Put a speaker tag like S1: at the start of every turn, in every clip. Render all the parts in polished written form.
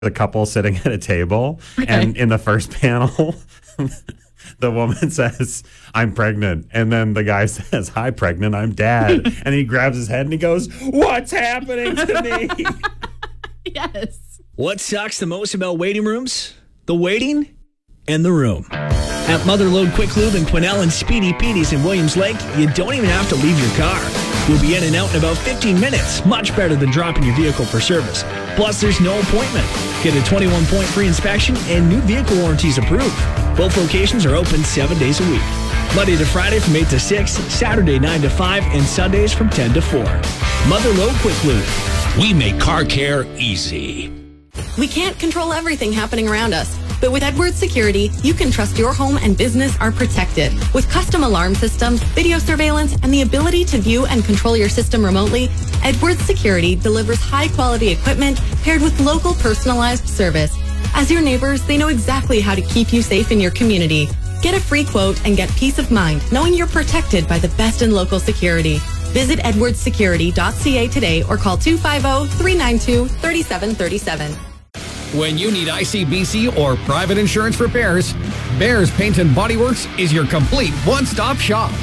S1: the couple sitting at a table, and in the first panel, the woman says, "I'm pregnant," and then the guy says, "Hi, pregnant, I'm dad," and he grabs his head and he goes, "What's happening to me?"
S2: Yes.
S3: What sucks the most about waiting rooms? The waiting and the room. At Motherlode Quick Lube in Quesnel and Speedy Petey's in Williams Lake, you don't even have to leave your car. You'll be in and out in about 15 minutes, much better than dropping your vehicle for service. Plus, there's no appointment. Get a 21-point free inspection and new vehicle warranties approved. Both locations are open 7 days a week. Monday to Friday from 8 to 6, Saturday 9 to 5, and Sundays from 10 to 4. Motherlode Quick Lube.
S4: We make car care easy.
S2: We can't control everything happening around us, but with Edwards Security, you can trust your home and business are protected. With custom alarm systems, video surveillance, and the ability to view and control your system remotely, Edwards Security delivers high-quality equipment paired with local personalized service. As your neighbors, they know exactly how to keep you safe in your community. Get a free quote and get peace of mind knowing you're protected by the best in local security. Visit edwardssecurity.ca today or call 250-392-3737.
S5: When you need ICBC or private insurance repairs, Bears Paint and Body Works is your complete one-stop shop.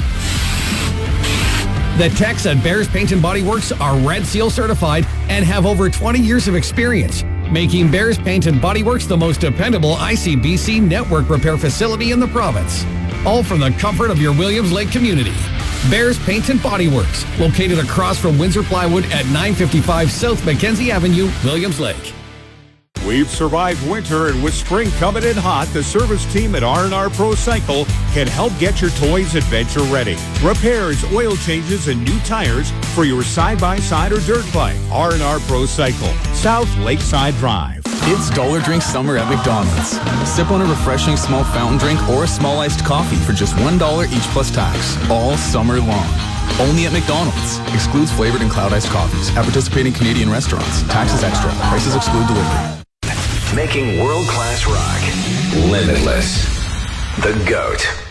S5: The techs at Bears Paint and Body Works are Red Seal certified and have over 20 years of experience, making Bears Paint and Body Works the most dependable ICBC network repair facility in the province. All from the comfort of your Williams Lake community. Bears Paint and Body Works, located across from Windsor Plywood at 955 South Mackenzie Avenue, Williams Lake.
S6: We've survived winter, and with spring coming in hot, the service team at R&R Pro Cycle can help get your toys adventure ready. Repairs, oil changes, and new tires for your side-by-side or dirt bike. R&R Pro Cycle, South Lakeside Drive.
S7: It's Dollar Drink Summer at McDonald's. Sip on a refreshing small fountain drink or a small iced coffee for just $1 each plus tax, all summer long. Only at McDonald's. Excludes flavored and cloud iced coffees at participating Canadian restaurants. Taxes extra. Prices exclude delivery.
S8: Making world-class rock limitless. The GOAT.